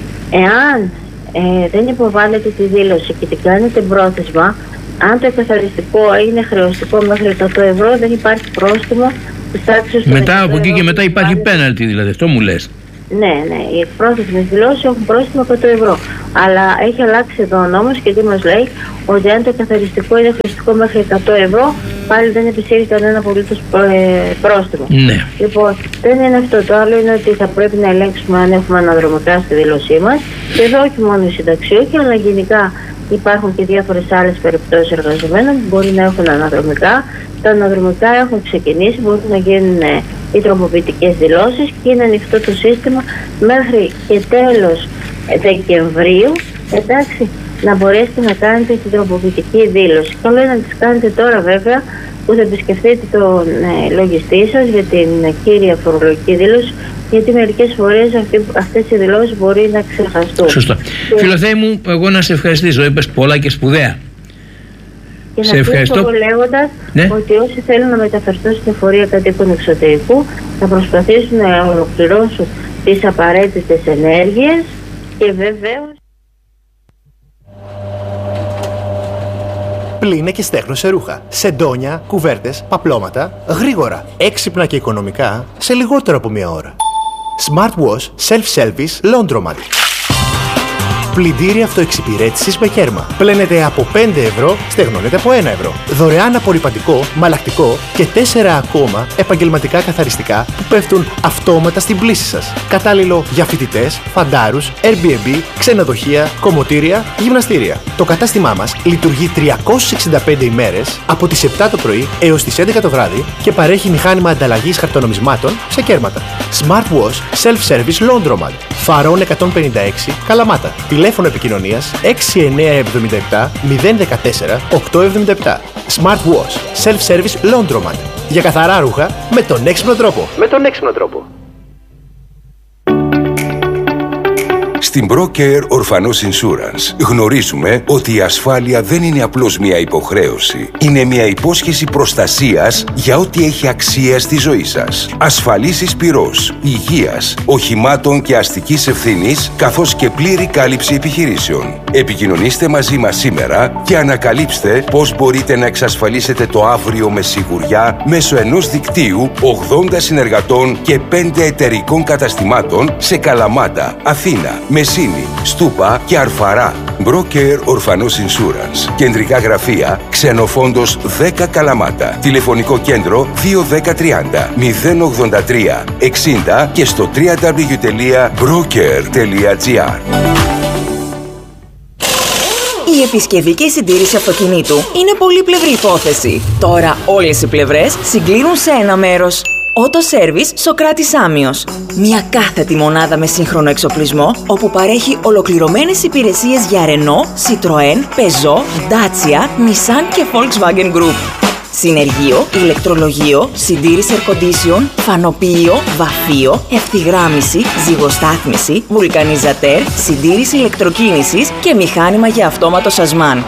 εάν ε, δεν υποβάλλετε τη δήλωση και την κάνετε πρόθεσμα, αν το εκαθαριστικό είναι χρεωστικό μέχρι εκατό ευρώ, δεν υπάρχει πρόστιμο της τάξης του. Μετά από εκεί και μετά υπάρχει πέναλτι, δηλαδή, αυτό μου λες? Ναι, ναι, οι εκπρόθεσμες δηλώσεις έχουν πρόστιμο εκατό ευρώ. Αλλά έχει αλλάξει εδώ ο νόμος και τι μας λέει, ότι αν το καθαριστικό είναι χρηστικό μέχρι εκατό ευρώ, πάλι δεν επισύρει κανένα απολύτως πρόστιμο. Ναι. Λοιπόν, δεν είναι αυτό. Το άλλο είναι ότι θα πρέπει να ελέγξουμε αν έχουμε αναδρομικά στη δήλωσή μας. Και εδώ όχι μόνο οι συνταξιούχοι, αλλά γενικά υπάρχουν και διάφορες άλλες περιπτώσεις εργαζομένων που μπορεί να έχουν αναδρομικά. Τα αναδρομικά έχουν ξεκινήσει, μπορούν να γίνουν οι τροποποιητικές δηλώσεις και είναι ανοιχτό το σύστημα μέχρι και τέλος Δεκεμβρίου, εντάξει, να μπορέσετε να κάνετε την τροποποιητική δήλωση. Καλό είναι να τις κάνετε τώρα βέβαια, που θα επισκεφτείτε τον ε, λογιστή σας για την ε, κύρια φορολογική δήλωση, γιατί μερικές φορές αυτοί, αυτές οι δηλώσεις μπορεί να ξεχαστούν. Σωστά. Και... Φιλοθέη μου, εγώ να σε ευχαριστήσω, είπες πολλά και σπουδαία. Και σε να ευχαριστώ. λέγοντας, ναι, ότι όσοι θέλουν να μεταφερθούν στην εφορία κατοίκων εξωτερικού θα προσπαθήσουν να ολοκληρώσουν τις απαραίτητες ενέργειες Και βεβαίως Πλύνε και στέχνωσε ρούχα, σεντόνια, κουβέρτες, παπλώματα, γρήγορα, έξυπνα και οικονομικά, σε λιγότερο από μία ώρα. Smart Wash Self-Service Laundromat. Πλυντήρι αυτοεξυπηρέτησης με κέρμα. Πλένετε από πέντε ευρώ, στεγνώνετε από ένα ευρώ. Δωρεάν απορρυπαντικό, μαλακτικό και τέσσερα ακόμα επαγγελματικά καθαριστικά που πέφτουν αυτόματα στην πλύση σας. Κατάλληλο για φοιτητές, φαντάρους, Airbnb, ξενοδοχεία, κομμωτήρια, γυμναστήρια. Το κατάστημά μας λειτουργεί τριακόσιες εξήντα πέντε ημέρες από τις επτά το πρωί έως τις έντεκα το βράδυ και παρέχει μηχάνημα ανταλλαγής χαρτονομισμάτων σε κέρματα. Smart Wash Self-Service Laundromat. Φαρών εκατόν πενήντα έξι, Καλαμάτα. Τηλέφωνο επικοινωνίας έξι εννιά επτά επτά μηδέν ένα τέσσερα οκτώ επτά επτά. Smart Wash Self-Service Laundromat. Για καθαρά ρούχα με τον έξυπνο τρόπο. Με τον έξυπνο τρόπο. Στην Brocare Orphanos Insurance γνωρίζουμε ότι η ασφάλεια δεν είναι απλώς μια υποχρέωση. Είναι μια υπόσχεση προστασίας για ό,τι έχει αξία στη ζωή σας. Ασφαλίσεις πυρός, υγείας, οχημάτων και αστικής ευθύνης, καθώς και πλήρη κάλυψη επιχειρήσεων. Επικοινωνήστε μαζί μας σήμερα και ανακαλύψτε πώς μπορείτε να εξασφαλίσετε το αύριο με σιγουριά μέσω ενός δικτύου ογδόντα συνεργατών και πέντε εταιρικών καταστημάτων σε Καλαμάτα, Αθήνα, Μεσίνη, Στούπα και Αρφαρά. Brocare Orphanos Insurance. Κεντρικά γραφεία Ξενοφόντος δέκα Καλαμάτα. Τηλεφωνικό κέντρο δύο ένα μηδέν τριάντα μηδέν ογδόντα τρία εξήντα και στο double-u double-u double-u τελεία broker τελεία gr. Η επισκευή και η συντήρηση αυτοκινήτου είναι πολύπλευρη υπόθεση. Τώρα όλες οι πλευρές συγκλίνουν σε ένα μέρος. Auto Service Σοκράτης Άμιος. Μια κάθετη μονάδα με σύγχρονο εξοπλισμό, όπου παρέχει ολοκληρωμένες υπηρεσίες για Renault, Citroën, Peugeot, Dacia, Nissan και Volkswagen Group. Συνεργείο, ηλεκτρολογείο, συντήρηση air condition, φανοποιείο, βαφείο, ευθυγράμμιση, ζυγοστάθμιση, βουλκανιζατέρ, συντήρηση ηλεκτροκίνησης και μηχάνημα για αυτόματο σασμάν.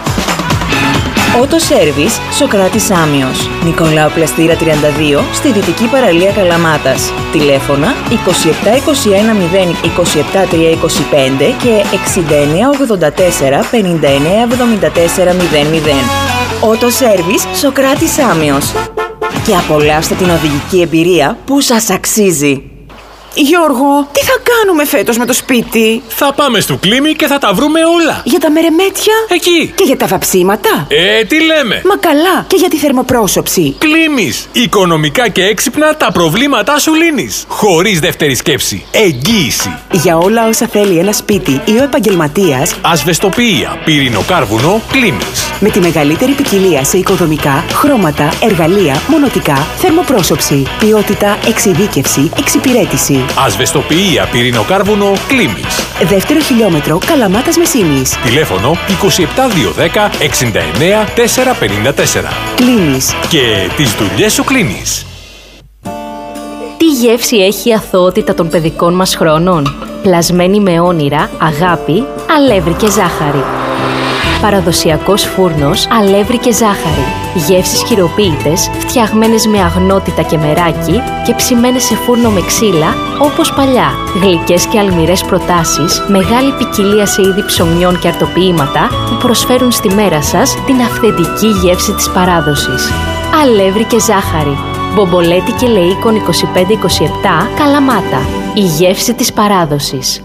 Auto Service Σοκράτης Άμιος. Νικολάου Πλαστήρα τριάντα δύο στη δυτική παραλία Καλαμάτας. Τηλέφωνα είκοσι επτά είκοσι ένα μηδέν είκοσι επτά τριακόσια είκοσι πέντε και εξήντα εννιά ογδόντα τέσσερα πενήντα εννιά εβδομήντα τέσσερα μηδέν μηδέν. Auto Service Σοκράτης Άμιος. Και απολαύστε την οδηγική εμπειρία που σας αξίζει. Γιώργο, τι θα κάνουμε φέτος με το σπίτι? Θα πάμε στο Κλίμι και θα τα βρούμε όλα. Για τα μερεμέτια? Εκεί. Και για τα βαψίματα? Ε, τι λέμε. Μα καλά. Και για τη θερμοπρόσωψη? Κλίμις. Οικονομικά και έξυπνα τα προβλήματά σου λύνεις. Χωρίς δεύτερη σκέψη. Εγγύηση. Για όλα όσα θέλει ένα σπίτι ή ο επαγγελματίας. Ασβεστοποιία, πυρηνοκάρβουνο, Κλίμις. Με τη μεγαλύτερη ποικιλία σε οικοδομικά, χρώματα, εργαλεία, μονοτικά, θερμοπρόσωψη, ποιότητα, εξειδίκευση, εξυπηρέτηση. Ασβεστοποιία, πυρηνοκάρβουνο, Κλίμις. Δεύτερο χιλιόμετρο Καλαμάτας Μεσίνης. Τηλέφωνο είκοσι επτά διακόσια δέκα εξήντα εννιά τετρακόσια πενήντα τέσσερα. Κλίμις. Και τις δουλειές σου κλείνεις. Τι γεύση έχει η αθωότητα των παιδικών μας χρόνων? Πλασμένη με όνειρα, αγάπη, αλεύρι και ζάχαρη. Παραδοσιακός φούρνος, αλεύρι και ζάχαρη. Γεύσεις χειροποίητες, φτιαγμένες με αγνότητα και μεράκι και ψημένες σε φούρνο με ξύλα, όπως παλιά. Γλυκές και αλμυρές προτάσεις, μεγάλη ποικιλία σε είδη ψωμιών και αρτοποιήματα που προσφέρουν στη μέρα σας την αυθεντική γεύση της παράδοσης. Αλεύρι και ζάχαρη. Μπομπολέτη και Λεΐκον είκοσι πέντε είκοσι επτά, Καλαμάτα. Η γεύση της παράδοσης.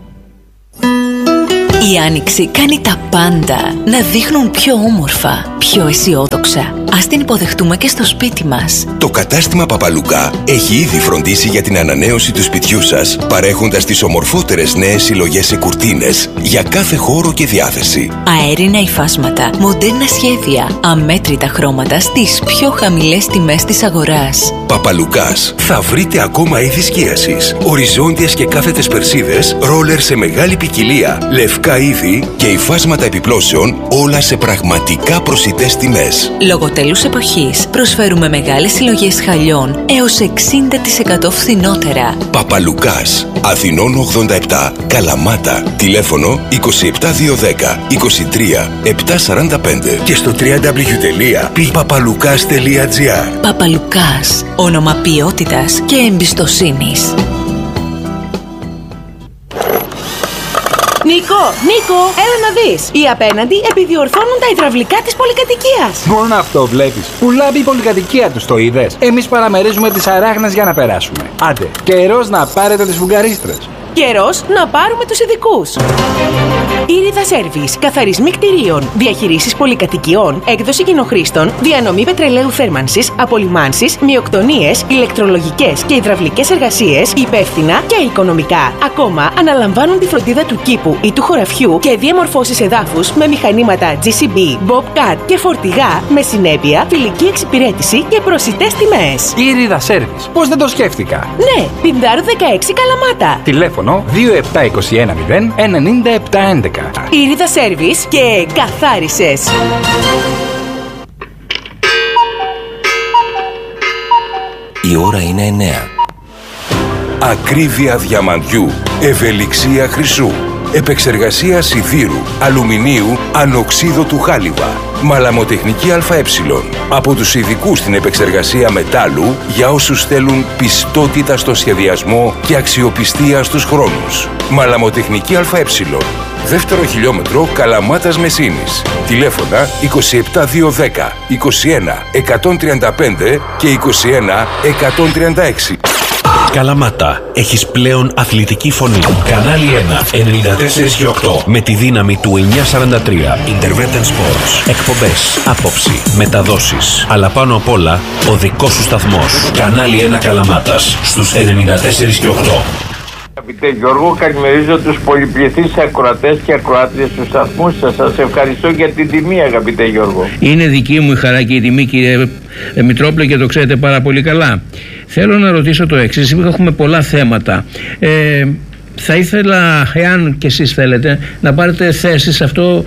Η Άνοιξη κάνει τα πάντα να δείχνουν πιο όμορφα, πιο αισιόδοξα. Ας την υποδεχτούμε και στο σπίτι μας. Το κατάστημα Παπαλουκά έχει ήδη φροντίσει για την ανανέωση του σπιτιού σας, παρέχοντας τις ομορφότερες νέες συλλογές σε κουρτίνες για κάθε χώρο και διάθεση. Αέρινα υφάσματα, μοντέρνα σχέδια, αμέτρητα χρώματα στις πιο χαμηλές τιμές της αγοράς. Παπαλουκάς. Θα βρείτε ακόμα είδη σκίασης, οριζόντιες και κάθετες περσίδες, ρόλερ σε μεγάλη ποικιλία, λευκά είδη και υφάσματα επιπλώσεων, όλα σε πραγματικά προσιτές τιμές. Λόγω τέλους εποχής προσφέρουμε μεγάλες συλλογές χαλιών έως εξήντα τοις εκατό φθηνότερα. Παπαλουκάς. Αθηνών ογδόντα επτά, Καλαμάτα. Τηλέφωνο είκοσι επτά διακόσια δέκα είκοσι τρία επτακόσια σαράντα πέντε και στο double-u double-u double-u τελεία παπαλουκάς τελεία gr. Παπαλουκάς. Όνομα ποιότητας και εμπιστοσύνης. Νίκο, Νίκο, έλα να δεις. Οι απέναντι επιδιορθώνουν τα υδραυλικά της πολυκατοικίας. Μόνο αυτό βλέπεις. Που λάμπει η πολυκατοικία τους, το είδες. Εμείς παραμερίζουμε τις αράχνες για να περάσουμε. Άντε, καιρός να πάρετε τις φουγγαρίστρες. Καιρός να πάρουμε τους ειδικούς. Ήριδα Σέρβις, καθαρισμοί κτηρίων, διαχειρήσεις πολυκατοικιών, έκδοση κοινοχρήστων, διανομή πετρελαίου θέρμανσης, απολυμάνσεις, μειοκτονίες, ηλεκτρολογικές και υδραυλικές εργασίες, υπεύθυνα και οικονομικά. Ακόμα αναλαμβάνουν τη φροντίδα του κήπου ή του χωραφιού και διαμορφώσεις εδάφους με μηχανήματα τζι σι μπι, Bobcat και φορτηγά με συνέπεια, φιλική εξυπηρέτηση και προσιτές τιμές. Ήριδα Σέρβις, πώς δεν το σκέφτηκα. Ναι, Πινδάρου δεκαέξι Καλαμάτα. Τηλέφωνο δύο επτά δύο ένα μηδέν εννιά επτά έντεκα. Ήριδα Σέρβις και καθάρισες. Η ώρα είναι εννέα. Ακρίβεια διαμαντιού, ευελιξία χρυσού, επεξεργασία σιδήρου, αλουμινίου, ανοξίδωτου χάλιβα, μαλαμοτεχνική ΑΕ. Από τους ειδικούς στην επεξεργασία μετάλλου για όσους θέλουν πιστότητα στο σχεδιασμό και αξιοπιστία στους χρόνους. Μαλαμοτεχνική ΑΕ. Δεύτερο χιλιόμετρο Καλαμάτας Μεσίνης. Τηλέφωνα είκοσι επτά διακόσια δέκα, είκοσι ένα εκατόν τριάντα πέντε και είκοσι ένα εκατόν τριάντα έξι. Καλαμάτα, έχεις πλέον αθλητική φωνή. Κανάλι ένα, ενενήντα τέσσερα και οκτώ. Με τη δύναμη του εννιακόσια σαράντα τρία. Intervention Sports. Εκπομπές, άποψη, μεταδόσεις. Αλλά πάνω απ' όλα, ο δικός σου σταθμός. Κανάλι ένα Καλαμάτας, στους ενενήντα τέσσερα και οκτώ. Αγαπητέ Γιώργο, καλημερίζω τους πολυπληθείς ακροατές και ακροάτριες του σταθμού σας. Σας ευχαριστώ για την τιμή, αγαπητέ Γιώργο. Είναι δική μου η χαρά και η τιμή, κύριε Μητρόπουλε, και το ξέρετε πάρα πολύ καλά. Θέλω να ρωτήσω το εξής. Έχουμε πολλά θέματα. Ε, θα ήθελα, εάν και εσείς θέλετε, να πάρετε θέση σε αυτό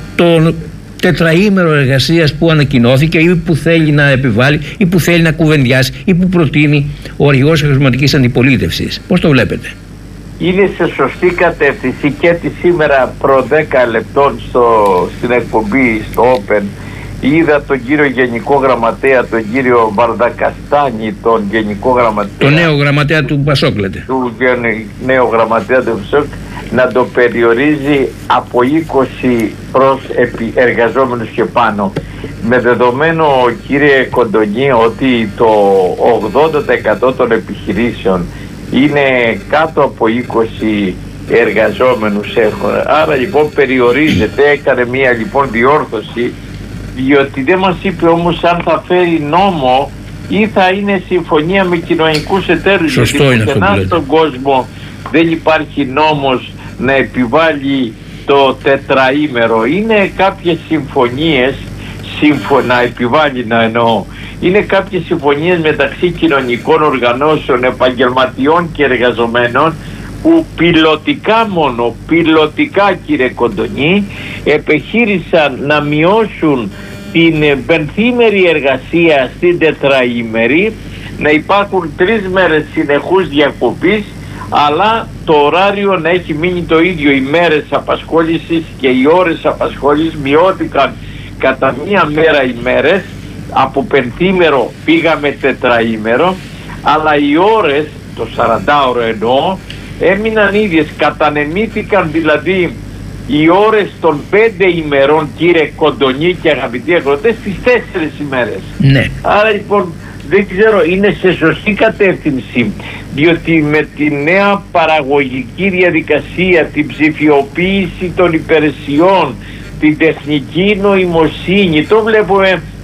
το τετραήμερο εργασίας που ανακοινώθηκε ή που θέλει να επιβάλλει ή που θέλει να κουβεντιάσει ή που προτείνει ο αρχηγός Χρηματικής Αντιπολίτευσης. Πώς το βλέπετε? Είναι σε σωστή κατεύθυνση και τη σήμερα προ δέκα λεπτών στο, στην εκπομπή στο Open είδα τον κύριο Γενικό Γραμματέα, τον κύριο Βαρδακαστάνη, τον Γενικό Γραμματέα, το νέο γραμματέα του Πασόκ, λέτε. Του νέο γραμματέα του Πασόκ να το περιορίζει από είκοσι προς εργαζόμενους και πάνω. Με δεδομένο, κύριε Κοντονή, ότι το ογδόντα τοις εκατό των επιχειρήσεων είναι κάτω από είκοσι εργαζόμενους έχουν. Άρα λοιπόν περιορίζεται, έκανε μια λοιπόν διόρθωση, διότι δεν μας είπε όμως αν θα φέρει νόμο ή θα είναι συμφωνία με κοινωνικούς εταίρους. Σωστό είναι αυτό που λέτε. Στον κόσμο δεν υπάρχει νόμος να επιβάλλει το τετραήμερο. Είναι κάποιες συμφωνίες, σύμφω, να επιβάλλει να εννοώ, είναι κάποιες συμφωνίες μεταξύ κοινωνικών οργανώσεων, επαγγελματιών και εργαζομένων που πιλωτικά μόνο, πιλωτικά κύριε Κοντονή, επιχείρησαν να μειώσουν την πενθήμερη εργασία στην τετραήμερη, να υπάρχουν τρεις μέρες συνεχούς διακοπής, αλλά το ωράριο να έχει μείνει το ίδιο. Οι μέρες απασχόλησης και οι ώρες απασχόλησης μειώθηκαν κατά μία μέρα οι μέρες, από πενθήμερο πήγαμε τετραήμερο, αλλά οι ώρες, το σαραντάωρο εννοώ, έμειναν ίδιες, κατανεμήθηκαν δηλαδή οι ώρες των πέντε ημερών, κύριε Κοντονή και αγαπητοί αγροτές, στις τέσσερις ημέρες. Ναι. Άρα λοιπόν δεν ξέρω, είναι σε σωστή κατεύθυνση, διότι με τη νέα παραγωγική διαδικασία, την ψηφιοποίηση των υπηρεσιών, την τεχνική νοημοσύνη, το βλέπουμε